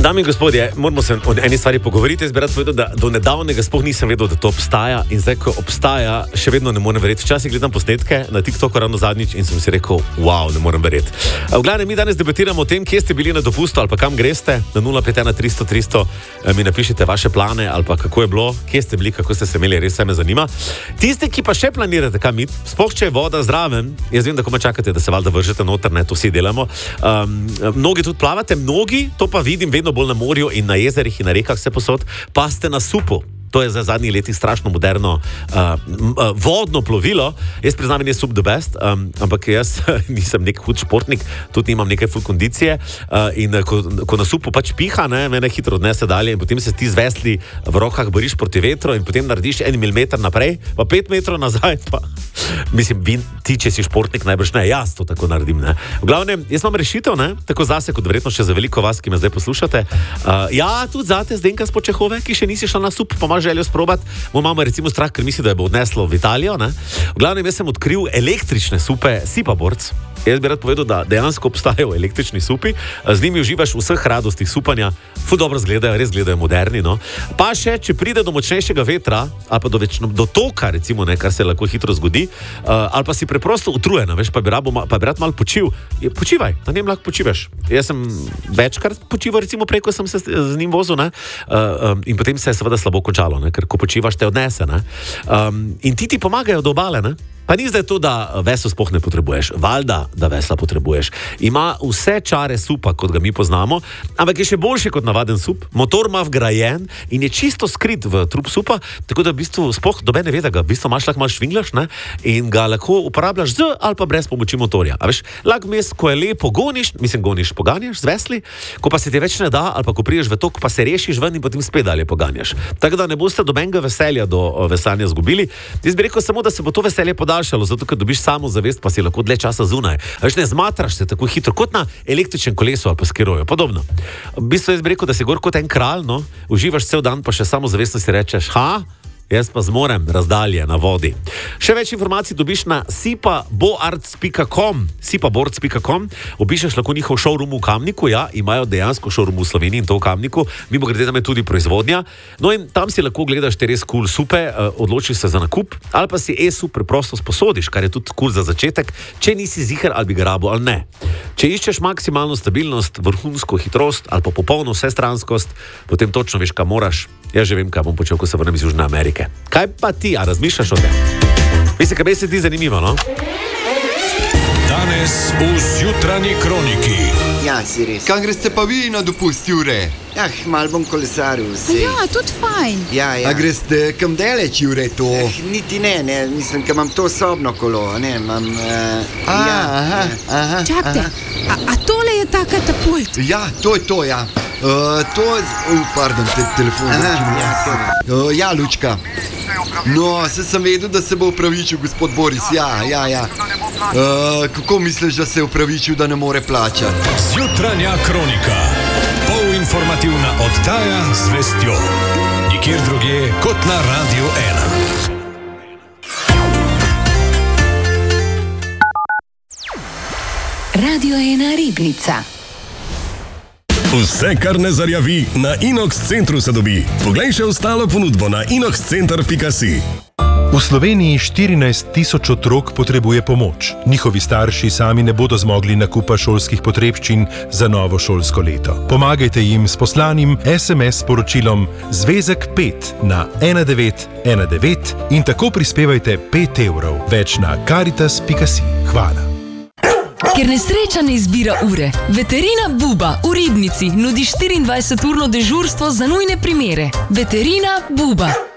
Dame in gospodje, moramo se o eni stvari pogovoriti. Jaz bi rad povedal, da do nedavnega sploh nisem vedel, da to obstaja in zdaj, ko obstaja, še vedno ne morem verjeti. Včasih gledam posnetke na TikToku ravno zadnjič in sem si rekel, wow, ne morem verjeti. V glavnem, mi danes debatiramo o tem, kje ste bili na dopustu ali pa kam greste. Na 051 300 300 mi napišite vaše plane ali pa kako je bilo, kje ste bili, kako ste se imeli, res se me zanima. Tisti, ki pa še planirate kam iti, sploh če je voda zraven, jaz vem, da komaj čakate, da se valjda vržete noter, ne, to vsi delamo. Mnogi tudi plavate, mnogi, to pa vidim vedno bolj na morju in na jezerih in na rekah vse posod, pa ste na supu. To je za zadnjih letih strašno moderno vodno plovilo. Jaz priznam, da je sup the best, ampak jaz nisem nek hud športnik, tudi nimam neke full kondicije in ko na supu pač piha, ne, mene hitro odnese dalje in potem se ti z vesli v rokah boriš proti vetru in potem narediš 1 milimeter naprej, pa 5 metrov nazaj, pa mislim, ti, če si športnik, najbrž ne, jaz to tako naredim, ne. V glavnem, jaz imam rešitev, ne, tako zase, kot verjetno še za veliko vas, ki me zdaj poslušate. Ja, tudi zate, Zdenka s Počehove, ki še nisi šla na sup, pa imaš željo sprobati. Moja mama recimo strah, ker misli, da je bo odneslo v Italijo, ne. V glavnem, jaz sem odkril električne supe Sipaborc. Jaz bi rad povedal, da dejansko obstajajo električni supi, z njimi uživaš vseh radostih supanja, ful dobro izgledajo, res izgledajo moderni, no. Pa še, če pride do močnejšega vetra, ali pa do toka, recimo, ne, kar se lahko hitro zgodi, ali pa si preprosto utrujena, veš, pa bi rad malo počil. Počivaj, na njem lahko počivaš. Jaz sem večkrat počival, recimo, prej, ko sem se z njim vozil, ne, in potem se je seveda slabo končalo, ne, ker ko počivaš, te odnese, ne. In ti pomagajo do obale, ne. Pa ni zdaj to, da vesel sploh ne potrebuješ. Valjda, da vesla potrebuješ. Ima vse čare supa, kot ga mi poznamo, ampak je še boljši kot navaden sup. Motor ima vgrajen in je čisto skrit v trup supa, tako da v bistvu sploh dobene ve, da ga v bistvu imaš, lahko malo švinglaš, ne, in ga lahko uporabljaš z ali pa brez pomoči motorja. A veš, lahko mes, ko je lepo poganjaš z vesli, ko pa se ti več ne da, ali pa ko priješ v tok, pa se rešiš ven in potem spet dalje poganjaš. Tako da ne boste dobenega veselja do veslanja zgubili. Jaz bi rekel samo, da se bo to veselje zato, ker dobiš samozavest, pa si lahko dlje časa zunaj. Veš, ne zmatraš se tako hitro, kot na električnem kolesu ali pa skiroju, podobno. V bistvu jaz bi rekel, da si gor kot en kralj, no, uživaš cel dan, pa še samozavestno si rečeš, jaz pa zmorem razdalje na vodi. Še več informacij dobiš na sipaborc.com. Obiščeš lahko njihov showroom v Kamniku, ja, imajo dejansko showroom v Sloveniji in to v Kamniku, mimogrede tam je tudi proizvodnja. No in tam si lahko gledaš te res cool supe, odločiš se za nakup, ali pa si e-sup preprosto sposodiš, kar je tudi cool za začetek, če nisi ziher ali bi ga rabil ali ne. Če iščeš maksimalno stabilnost, vrhunsko hitrost ali pa popolno vsestranskost, potem točno veš, kaj moraš. Jaz že vem, kaj bom počel, ko se vrnem iz Južne Amerike. Kaj pa ti, a razmišljaš o tem? Mislim, kaj se ti zanimivo, no? Danes v Zjutranji kroniki. Ja, si res. Kam greste pa vi na dopust, Jure? Mal bom kolesaril, sej. Ja, tudi fajn. Ja. A greste kam daleč, Jure, to? Niti ne, mislim, ker imam to sobno kolo, ne, imam... Čakajte, a tole je ta katapult? Ja, to je to, ja. Pardon, telefon. Ja, Lučka. No, sem vedel, da se bo opravičil gospod Boris, ja. Kako misliš, da se je opravičil, da ne more plačati? Zjutranja kronika. Polinformativna oddaja z vestjo. Nikjer drugje kot na Radio 1. Radio 1 Ribnica. Vse, kar ne zarjavi, na Inox centru se dobi. Poglej še ostalo ponudbo na inoxcenter.si. V Sloveniji 14 000 otrok potrebuje pomoč. Njihovi starši sami ne bodo zmogli nakupa šolskih potrebščin za novo šolsko leto. Pomagajte jim s poslanim SMS sporočilom Zvezek 5 na 1919 in tako prispevajte 5 evrov. Več na caritas.si. Hvala. Ker nesreča ne izbira ure, Veterina Buba v Ribnici nudi 24-urno dežurstvo za nujne primere. Veterina Buba.